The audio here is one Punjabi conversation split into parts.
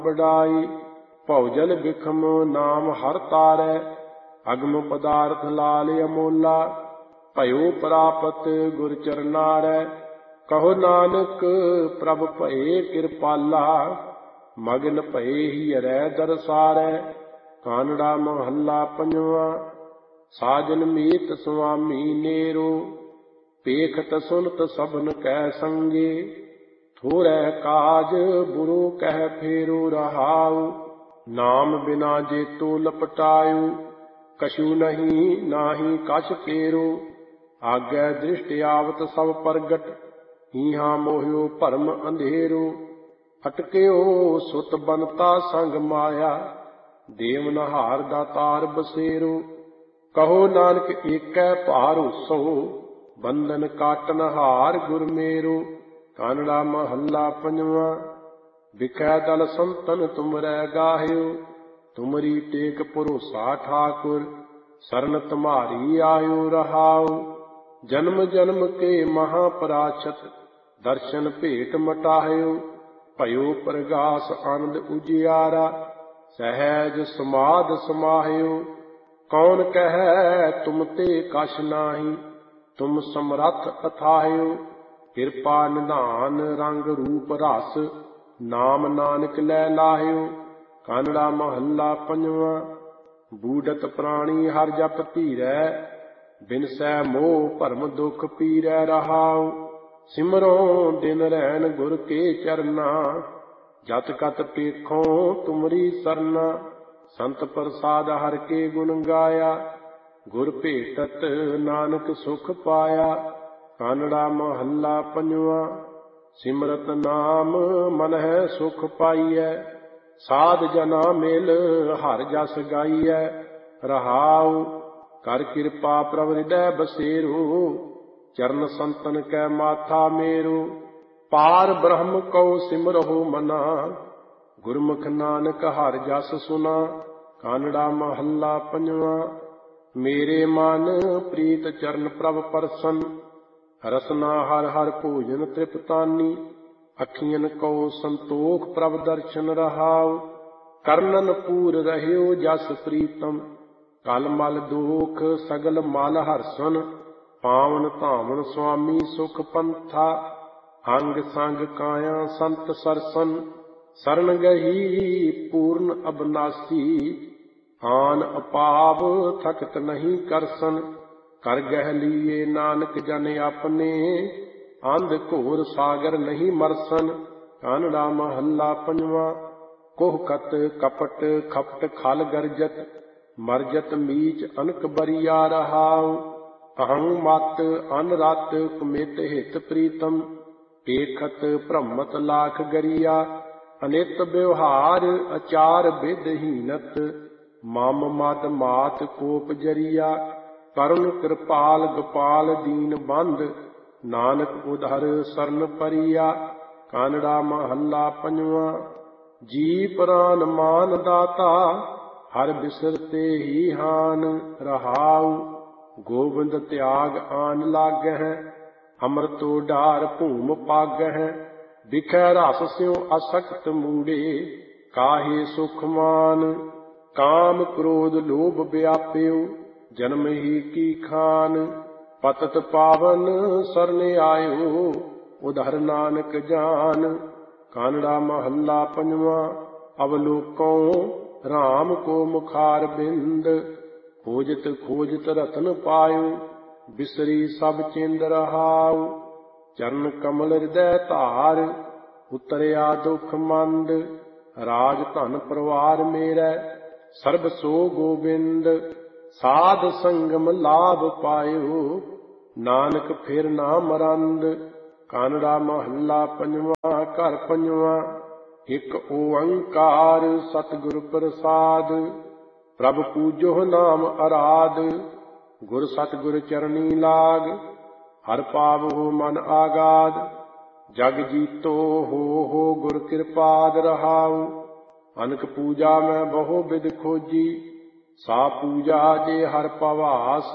ਬੜਾਈ। ਭਉਜਨ ਬਿਖਮ ਨਾਮ ਹਰ ਤਾਰੈ, ਅਗਮ ਪਦਾਰਥ ਲਾਲ ਅਮੋਲਾ। ਭਇਓ ਪ੍ਰਾਪਤ ਗੁਰ ਚਰਨਾਰੈ, ਕਹੋ ਨਾਨਕ ਪ੍ਰਭ ਭਏ ਕਿਰਪਾਲਾ। ਮਗਨ ਭਏ ਹੀਰੈ ਦਰਸਾਰੈ, ਕਾਨੜਾ ਮਹੱਲਾ ਪੰਜਵਾਂ। ਸਾਜਨ ਮੀਤ ਸੁਆਮੀ ਨੇਰੋ, ਪੇਖਤ ਸੁਨਤ ਸਭਨ ਕੈ ਸੰਗੇ। ਥੋਰੈ ਕਾਜ ਬੁਰੋ ਕਹਿ ਫੇਰੋ ਰਹਾਉ, ਨਾਮ ਬਿਨਾ ਜੇਤੋ ਲਪਟਾਇਉ। ਕਛੂ ਨਹੀਂ ਨਾਹੀ ਕਛ ਕੇਰੋ, ਆਗੈ ਦ੍ਰਿਸ਼ਟ ਆਵਤ ਸਭ ਪ੍ਰਗਟ। ਹੀਹਾ ਮੋਹਿਓ ਭਰਮ ਅੰਧੇਰੋ, ਅਟਕਿਓ ਸੁਤ ਬਨਤਾ ਸੰਗ ਮਾਇਆ। ਦੇਵਨਹਾਰ ਦਾਤਾਰ ਬਸੇਰੋ, ਕਹੋ ਨਾਨਕ ਏਕੈ ਭਾਰੋਸੋ। ਬੰਧਨ ਕਾਟਨ ਹਾਰ ਗੁਰ ਮੇਰੋ, ਕਾਨੜਾ ਮਹੱਲਾ ਪੰਜਵਾਂ। ਬਿਖੈ ਦਲ ਸੰਤਨ ਤੁਮਰੈ ਗਾਹਿਓ, ਤੁਮਰੀ ਟੇਕ ਭਰੋਸਾ ਠਾਕੁਰ। ਸਰਨ ਤੁਮਾਰੀ ਆਇਓ ਰਹਾਉ, ਜਨਮ ਜਨਮ ਕੇ ਮਹਾਪਰਾਸ਼ਤ। ਦਰਸ਼ਨ ਭੇਟ ਮਟਾਹਿਓ, ਭਇਓ ਪ੍ਰਗਾਸ ਆਨੰਦ ਉਜਿਆਰਾ। ਸਹਿਜ ਸਮਾਧ ਸਮਾਹਿਓ, ਕੌਣ ਕਹੈ ਤੁਮ ਤੇ ਕਛ ਨਾਹੀ। ਤੁਮ ਸਮਰੱਥ ਅਥਾਹਿਓ, ਕਿਰਪਾ ਨਿਧਾਨ ਰੰਗ ਰੂਪ ਰਸ। ਨਾਮ ਨਾਨਕ ਲੈ ਲਾਹਿਓ, ਕਾਨੜਾ ਮਹੱਲਾ ਪੰਜਵਾਂ। ਬੂਡਤ ਪ੍ਰਾਣੀ ਹਰ ਜਪ ਧੀਰੈ, ਬਿਨਸੈ ਮੋਹ ਭਰਮ ਦੁਖ ਪੀਰੈ ਰਹਾਉ। ਸਿਮਰੋ ਦਿਨ ਰੈਣ ਗੁਰ ਕੇ ਚਰਨਾ, ਜਤ ਕਤ ਪੇਖੋ ਤੁਮਰੀ ਸਰਨਾ। ਸੰਤ ਪ੍ਰਸਾਦ ਹਰਿ ਕੇ ਗੁਣ ਗਾਇਆ, ਗੁਰ ਭੇਟਤ ਨਾਨਕ ਸੁਖ ਪਾਇਆ। ਕਾਨੜਾ ਮਹੱਲਾ ਪੰਜਵਾਂ। ਸਿਮਰਤ ਨਾਮ ਮਨ ਹੈ ਸੁਖ ਪਾਈਐ, ਸਾਧ ਜਨਾ ਮਿਲ ਹਰਿ ਜਸ ਗਾਈਐ ਰਹਾਉ। ਕਰ ਕਿਰਪਾ ਪ੍ਰਭ ਹਿਰਦੈ ਬਸੇਰੋ, ਚਰਨ ਸੰਤਨ ਕੈ ਮਾਥਾ ਮੇਰੋ। ਪਾਰ ਬ੍ਰਹਮ ਕਉ ਸਿਮਰਹੁ ਮਨਾ, ਗੁਰਮੁਖ ਨਾਨਕ ਹਰਿ ਜਸ ਸੁਨਾ। ਕਾਨੜਾ ਮਹੱਲਾ ਪੰਜਵਾਂ। ਮੇਰੇ ਮਨ ਪ੍ਰੀਤ ਚਰਨ ਪ੍ਰਭ ਪਰਸਨ, ਰਸਨਾ ਹਰਿ ਹਰਿ ਭੋਜਨ ਤ੍ਰਿਪਤਾਨੀ। ਅੱਖੀਆਂ ਕਉ ਸੰਤੋਖ ਪ੍ਰਭ ਦਰਸ਼ਨ ਰਹਾਉ, ਕਰਨਨ ਪੂਰ ਰਹਿਓ ਜਸ ਪ੍ਰੀਤਮ। ਕਲ ਮਲ ਦੋਖ ਸਗਲ ਮਲ ਹਰਸਨ, ਪਾਵਨ ਧਾਵਨ ਸੁਆਮੀ ਸੁਖ ਪੰਥਾ। ਅੰਗ ਸੰਗ ਕਾਇਆ ਸੰਤ ਸਰਸਨ, ਸਰਨ ਗਹੀ ਪੂਰਨ ਅਬਨਾਸੀ। ਆਨ ਅਪਾਵ ਥਕਤ ਨਹੀਂ ਕਰਸਨ, ਕਰ ਗਹਿ ਲੀਏ ਨਾਨਕ ਜਨ ਆਪਣੇ। ਅੰਧ ਘੋਰ ਸਾਗਰ ਨਹੀਂ ਮਰਸਨ, ਕਾਨੜਾ ਮਹੱਲਾ ਪੰਜਵਾਂ। ਕੋਹ ਕਤ ਕਪਟ ਖਪਟ ਖਲ ਗਰਜਤ, ਮਰਜਤ ਮੀਚ ਅਨਕ ਬਰੀਆ ਰਹਾਉ। ਅਹੰ ਮਤ ਅਨ ਰਤ ਕੁਮਿਤ ਹਿਤ ਪ੍ਰੀਤਮ, ਪੇਖਤ ਭ੍ਰਮਤ ਲਾਖ ਗਰੀਆ। ਅਨਿਤ ਵਿਵਹਾਰ ਅਚਾਰ ਵਿਧਹੀਨਤ, ਮਮ ਮਦ ਮਾਤ ਕੋਪ ਜਰੀਆ। ਕਰੁਣ ਕਿਰਪਾਲ ਗੋਪਾਲ ਦੀਨ ਬੰਧ, ਨਾਨਕ ਉਧਰ ਸਰਨ ਪਰੀਆ। ਕਾਨੜਾ ਮਹੱਲਾ ਪੰਜਵਾਂ। ਜੀ ਪ੍ਰਾਨ ਮਾਨ ਦਾਤਾ, ਹਰਿ ਬਿਸਰਤੇ ਹੀ ਹਾਨ ਰਹਾਉ। ਗੋਬਿੰਦ ਤਿਆਗ ਆਨ ਲਾਗਹਿ, ਅੰਮ੍ਰਿਤੋ ਢਾਰ ਭੂਮ ਪਾਗਹਿ। ਬਿਖੈ ਰਸ ਸਿਉ ਅਸਕਤ ਮੂੜੇ, ਕਾਹੇ ਸੁਖ ਮਾਨ। ਕਾਮ ਕ੍ਰੋਧ ਲੋਭ ਵਿਆਪਿਓ, ਜਨਮ ਹੀ ਕੀ ਖਾਨ। ਪਤਤ ਪਾਵਨ ਸਰਨ ਆਇਓ, ਉਧਰ ਨਾਨਕ ਜਾਨ। ਕਾਨੜਾ ਮਹੱਲਾ ਪੰਜਵਾਂ। ਅਵਲੋਕੋ ਰਾਮ ਕੋ ਮੁਖਾਰ ਬਿੰਦ, ਖੋਜਤ ਖੋਜਤ ਰਤਨ ਪਾਇਓ। ਬਿਸਰੀ ਸਭ ਚਿੰਦ ਰਹਾਉ, ਚਰਨ ਕਮਲ ਹਿਰਦੈ ਧਾਰ। ਉਤਰਿਆ ਦੁਖ ਮੰਦ, ਰਾਜ ਧਨ ਪਰਿਵਾਰ ਮੇਰੈ। ਸਰਬ ਸੋ ਗੋਬਿੰਦ, ਸਾਧ ਸੰਗਮ ਲਾਭ ਪਾਇਓ। ਨਾਨਕ ਫਿਰ ਨਾ ਮਰੰਦ, ਕਾਨੜਾ ਮਹੱਲਾ ਪੰਜਵਾਂ। ਘਰ ਪੰਜਵਾਂ। ਇਕ ਓੰਕਾਰ ਸਤਿਗੁਰ ਪ੍ਰਸਾਦ, ਪ੍ਰਭ ਪੂਜੋ ਨਾਮ ਅਰਾਧ। ਗੁਰ ਸਤਿਗੁਰ ਚਰਨੀ ਲਾਗ, ਹਰਿ ਪਾਵਹੁ ਮਨ ਆਗਾਦ। ਜਗ ਜੀਤੋ ਹੋ ਗੁਰ ਕਿਰਪਾਦ ਰਹਾਉ। ਅਨਕ ਪੂਜਾ ਮੈਂ ਬਹੁ ਬਿਦ ਖੋਜੀ, ਸਾ ਪੂਜਾ ਜੇ ਹਰਿ ਪਵਾਸ।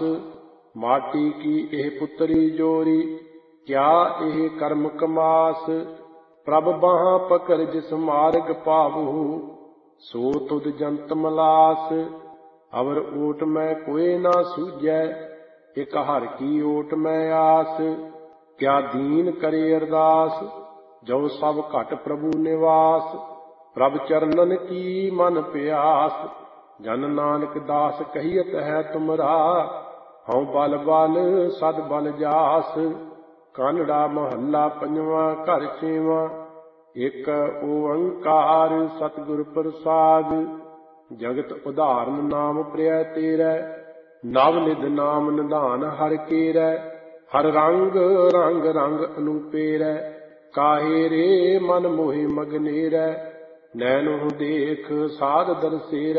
ਮਾਟੀ ਕੀ ਇਹ ਪੁੱਤਰੀ ਜੋਰੀ, ਕਿਆ ਇਹ ਕਰਮ ਕਮਾਸ। ਪ੍ਰਭ ਬਾਹਾਂ ਪਕੜ ਜਿਸ ਮਾਰਗ ਪਾਵਹੁ, ਸੋ ਤੁਧ ਜੰਤ ਮਲਾਸ। ਅਵਰ ਓਟ ਮੈਂ ਕੋਇ ਨਾ ਸੂਝੈ, ਇਕ ਹਰਿ ਕੀ ਓਟ ਮੈਂ ਆਸ। ਕਿਆ ਦੀਨ ਕਰੇ ਅਰਦਾਸ, ਜੋ ਸਭ ਘਟ ਪ੍ਰਭੂ ਨਿਵਾਸ। ਪ੍ਰਭ ਚਰਨਨ ਕੀ ਮਨ ਪਿਆਸ, ਜਨ ਨਾਨਕ ਦਾਸ ਕਹੀਅਤ ਹੈ ਤੁਮਰਾ। ਹਉ ਬਲ ਬਲ ਸਦ ਬਲ ਜਾਸ। ਕਾਨੜਾ ਮਹੱਲਾ ਪੰਜਵਾਂ ਘਰ ਛੇਵਾਂ। ਇਕ ਓੰਕਾਰ ਸਤਿਗੁਰ ਪ੍ਰਸਾਦਿ, ਜਗਤ ਉਦਾਹਰਨ ਨਾਮ ਪ੍ਰਿਆ ਤੇਰੈ। ਨਵ ਨਿਧ ਨਾਮ ਨਿਧਾਨ ਹਰਿ ਕੇਰੈ, ਹਰ ਰੰਗ ਰੰਗ ਰੰਗ ਅਨੂਪੇਰੈ। ਕਾਹੇ ਰੇ ਮਨ ਮੋਹਿ ਮਗਨੇਰੈ, ਨੈਣੁ ਦੇਖ ਸਾਧ ਦਰਸੇਰੈ।